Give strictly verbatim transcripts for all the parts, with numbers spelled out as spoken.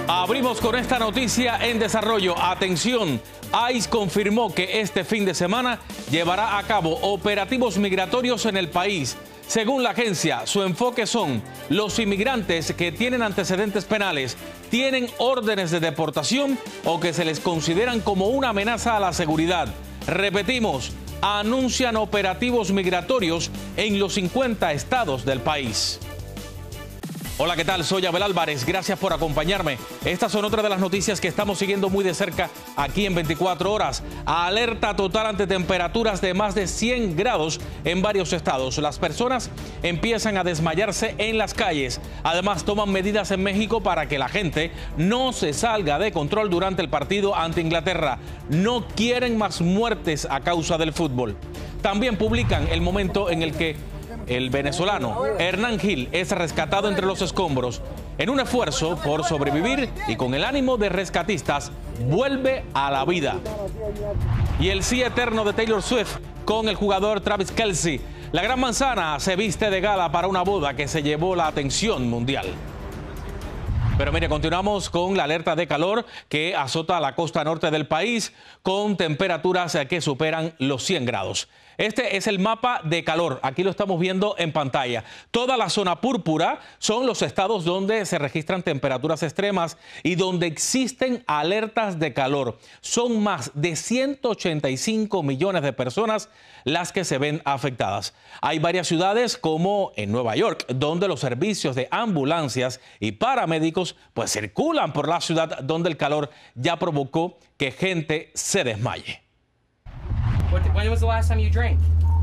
Abrimos con esta noticia en desarrollo. Atención, ICE confirmó que este fin de semana llevará a cabo operativos migratorios en el país. Según la agencia, su enfoque son los inmigrantes que tienen antecedentes penales, tienen órdenes de deportación o que se les consideran como una amenaza a la seguridad. Repetimos, anuncian operativos migratorios en los cincuenta estados del país. Hola, ¿qué tal? Soy Abel Álvarez. Gracias por acompañarme. Estas son otras de las noticias que estamos siguiendo muy de cerca aquí en veinticuatro horas. Alerta total ante temperaturas de más de cien grados en varios estados. Las personas empiezan a desmayarse en las calles. Además, toman medidas en México para que la gente no se salga de control durante el partido ante Inglaterra. No quieren más muertes a causa del fútbol. También publican el momento en el que el venezolano Hernán Gil es rescatado entre los escombros. En un esfuerzo por sobrevivir y con el ánimo de rescatistas, vuelve a la vida. Y el sí eterno de Taylor Swift con el jugador Travis Kelce. La Gran Manzana se viste de gala para una boda que se llevó la atención mundial. Pero mire, continuamos con la alerta de calor que azota la costa norte del país con temperaturas que superan los cien grados. Este es el mapa de calor. Aquí lo estamos viendo en pantalla. Toda la zona púrpura son los estados donde se registran temperaturas extremas y donde existen alertas de calor. Son más de ciento ochenta y cinco millones de personas las que se ven afectadas. Hay varias ciudades como en Nueva York, donde los servicios de ambulancias y paramédicos pues circulan por la ciudad, donde el calor ya provocó que gente se desmaye. What, when was the last time you drank?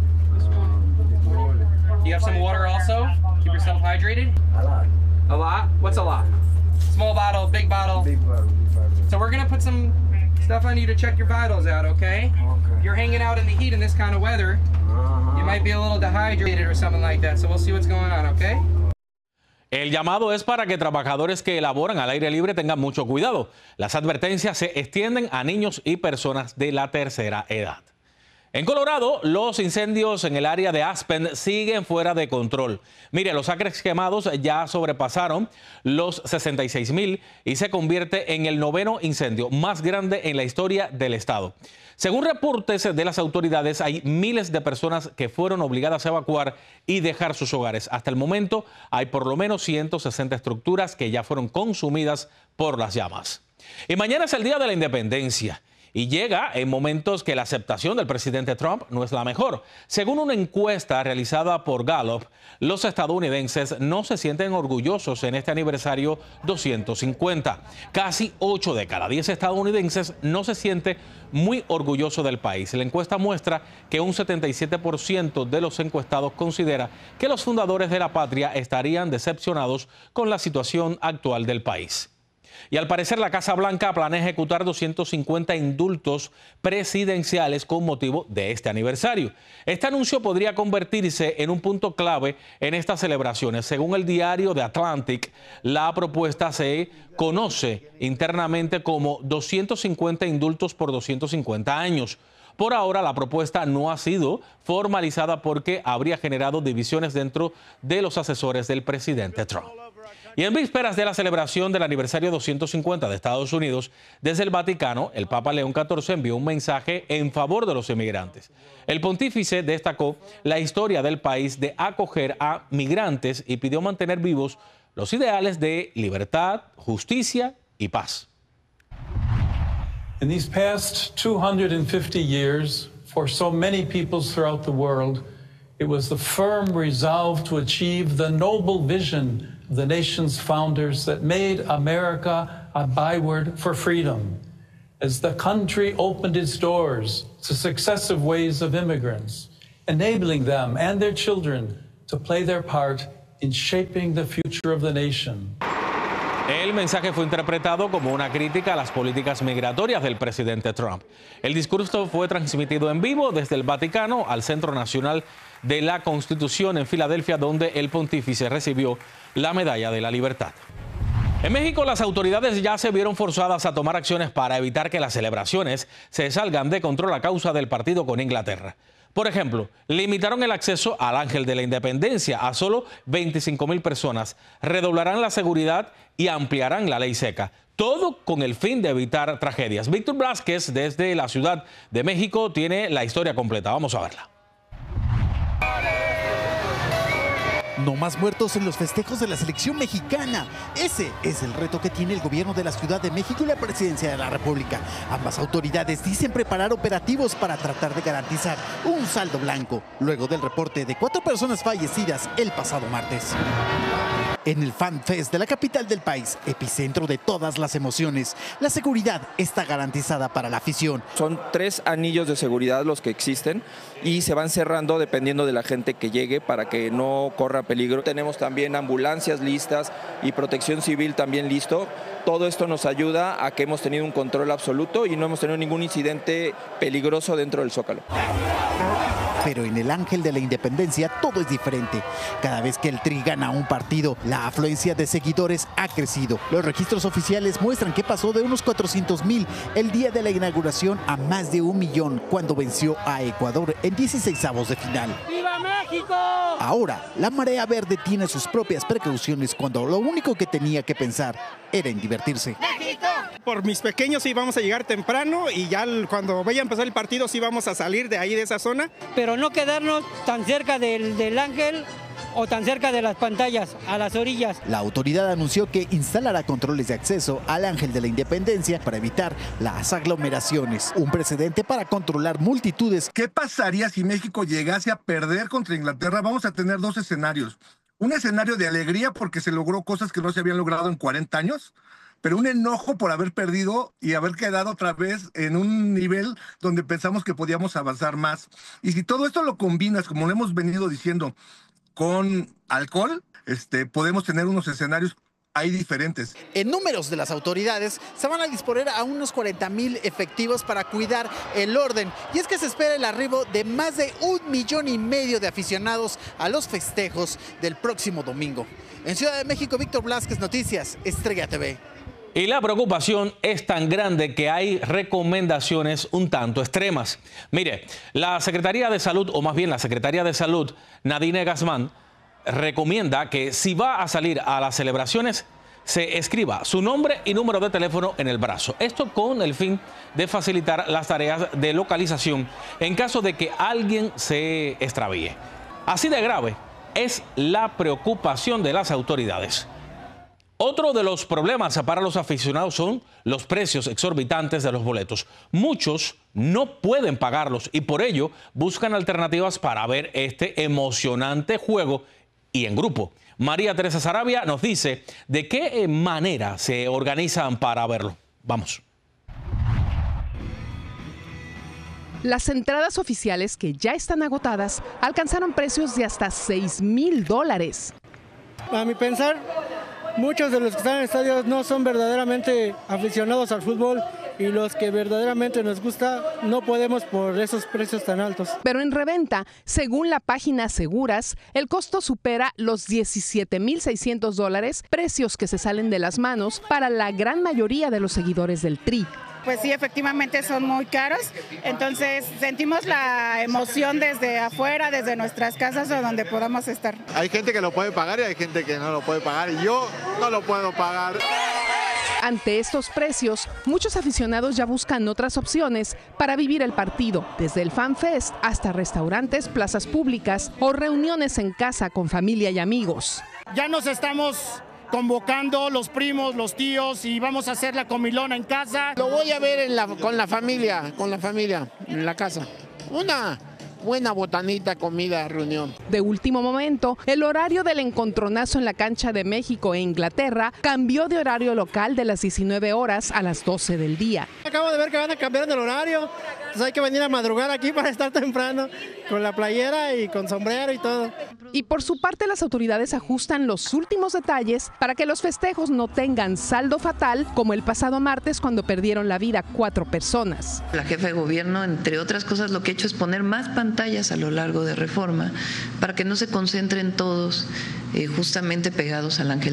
You have some water also? Keep yourself hydrated? A lot. A lot? What's a lot? Small bottle, big bottle? Big bottle, big bottle. So we're gonna put some stuff on you to check your vitals out, okay? Okay. You're hanging out in the heat in this kind of weather. Uh-huh. You might be a little dehydrated or something like that, so we'll see what's going on, okay? El llamado es para que trabajadores que elaboran al aire libre tengan mucho cuidado. Las advertencias se extienden a niños y personas de la tercera edad. En Colorado, los incendios en el área de Aspen siguen fuera de control. Mire, los acres quemados ya sobrepasaron los sesenta y seis mil y se convierte en el noveno incendio más grande en la historia del estado. Según reportes de las autoridades, hay miles de personas que fueron obligadas a evacuar y dejar sus hogares. Hasta el momento, hay por lo menos ciento sesenta estructuras que ya fueron consumidas por las llamas. Y mañana es el Día de la Independencia. Y llega en momentos que la aceptación del presidente Trump no es la mejor. Según una encuesta realizada por Gallup, los estadounidenses no se sienten orgullosos en este aniversario doscientos cincuenta. Casi ocho de cada diez estadounidenses no se siente muy orgulloso del país. La encuesta muestra que un setenta y siete por ciento de los encuestados considera que los fundadores de la patria estarían decepcionados con la situación actual del país. Y al parecer la Casa Blanca planea ejecutar doscientos cincuenta indultos presidenciales con motivo de este aniversario. Este anuncio podría convertirse en un punto clave en estas celebraciones. Según el diario The Atlantic, la propuesta se conoce internamente como doscientos cincuenta indultos por doscientos cincuenta años. Por ahora, la propuesta no ha sido formalizada porque habría generado divisiones dentro de los asesores del presidente Trump. Y en vísperas de la celebración del aniversario doscientos cincuenta de Estados Unidos, desde el Vaticano, el Papa León catorce envió un mensaje en favor de los inmigrantes. El pontífice destacó la historia del país de acoger a migrantes y pidió mantener vivos los ideales de libertad, justicia y paz. In these past two hundred fifty years, for so many peoples throughout the world, it was the firm resolve to achieve the noble vision of the nation's founders that made America a byword for freedom. As the country opened its doors to successive waves of immigrants, enabling them and their children to play their part in shaping the future of the nation. El mensaje fue interpretado como una crítica a las políticas migratorias del presidente Trump. El discurso fue transmitido en vivo desde el Vaticano al Centro Nacional de la Constitución en Filadelfia, donde el pontífice recibió la Medalla de la Libertad. En México, las autoridades ya se vieron forzadas a tomar acciones para evitar que las celebraciones se salgan de control a causa del partido con Inglaterra. Por ejemplo, limitaron el acceso al Ángel de la Independencia a solo veinticinco mil personas, redoblarán la seguridad y ampliarán la ley seca. Todo con el fin de evitar tragedias. Víctor Blázquez, desde la Ciudad de México, tiene la historia completa. Vamos a verla. No más muertos en los festejos de la selección mexicana. Ese es el reto que tiene el gobierno de la Ciudad de México y la Presidencia de la República. Ambas autoridades dicen preparar operativos para tratar de garantizar un saldo blanco, luego del reporte de cuatro personas fallecidas el pasado martes. En el Fan Fest de la capital del país, epicentro de todas las emociones, la seguridad está garantizada para la afición. Son tres anillos de seguridad los que existen y se van cerrando dependiendo de la gente que llegue para que no corra peligro. Tenemos también ambulancias listas y protección civil también listo. Todo esto nos ayuda a que hemos tenido un control absoluto y no hemos tenido ningún incidente peligroso dentro del Zócalo. Pero en el Ángel de la Independencia todo es diferente. Cada vez que el Tri gana un partido, la afluencia de seguidores ha crecido. Los registros oficiales muestran que pasó de unos cuatrocientos mil el día de la inauguración a más de un millón cuando venció a Ecuador en dieciseisavos de final. ¡Viva México! Ahora, la marea verde tiene sus propias precauciones cuando lo único que tenía que pensar era en divertirse. ¡México! Por mis pequeños sí vamos a llegar temprano y ya cuando vaya a empezar el partido sí vamos a salir de ahí, de esa zona. Pero no quedarnos tan cerca del, del Ángel o tan cerca de las pantallas, a las orillas. La autoridad anunció que instalará controles de acceso al Ángel de la Independencia para evitar las aglomeraciones, un precedente para controlar multitudes. ¿Qué pasaría si México llegase a perder contra Inglaterra? Vamos a tener dos escenarios. Un escenario de alegría porque se logró cosas que no se habían logrado en cuarenta años, pero un enojo por haber perdido y haber quedado otra vez en un nivel donde pensamos que podíamos avanzar más. Y si todo esto lo combinas, como lo hemos venido diciendo, con alcohol, este, podemos tener unos escenarios ahí diferentes. En números de las autoridades, se van a disponer a unos cuarenta mil efectivos para cuidar el orden. Y es que se espera el arribo de más de un millón y medio de aficionados a los festejos del próximo domingo. En Ciudad de México, Víctor Blázquez, Noticias, Estrella T V. Y la preocupación es tan grande que hay recomendaciones un tanto extremas. Mire, la Secretaría de Salud, o más bien la Secretaría de Salud, Nadine Guzmán, recomienda que si va a salir a las celebraciones, se escriba su nombre y número de teléfono en el brazo. Esto con el fin de facilitar las tareas de localización en caso de que alguien se extravíe. Así de grave es la preocupación de las autoridades. Otro de los problemas para los aficionados son los precios exorbitantes de los boletos. Muchos no pueden pagarlos y por ello buscan alternativas para ver este emocionante juego y en grupo. María Teresa Sarabia nos dice de qué manera se organizan para verlo. Vamos. Las entradas oficiales, que ya están agotadas, alcanzaron precios de hasta seis mil dólares. A mi pensar, muchos de los que están en el estadio no son verdaderamente aficionados al fútbol y los que verdaderamente nos gusta no podemos por esos precios tan altos. Pero en reventa, según la página Seguras, el costo supera los diecisiete mil seiscientos dólares, precios que se salen de las manos para la gran mayoría de los seguidores del Tri. Pues sí, efectivamente son muy caros, entonces sentimos la emoción desde afuera, desde nuestras casas o donde podamos estar. Hay gente que lo puede pagar y hay gente que no lo puede pagar y yo no lo puedo pagar. Ante estos precios, muchos aficionados ya buscan otras opciones para vivir el partido, desde el Fan Fest hasta restaurantes, plazas públicas o reuniones en casa con familia y amigos. Ya nos estamos convocando los primos, los tíos y vamos a hacer la comilona en casa. Lo voy a ver en la, con la familia, con la familia, en la casa. Una buena botanita, comida, reunión. De último momento, el horario del encontronazo en la cancha de México e Inglaterra cambió de horario local de las diecinueve horas a las doce del día. Acabo de ver que van a cambiar el horario, entonces hay que venir a madrugar aquí para estar temprano, con la playera y con sombrero y todo. Y por su parte, las autoridades ajustan los últimos detalles para que los festejos no tengan saldo fatal, como el pasado martes cuando perdieron la vida cuatro personas. La jefa de gobierno, entre otras cosas, lo que ha hecho es poner más pantallas a lo largo de Reforma para que no se concentren todos eh, justamente pegados al Ángel.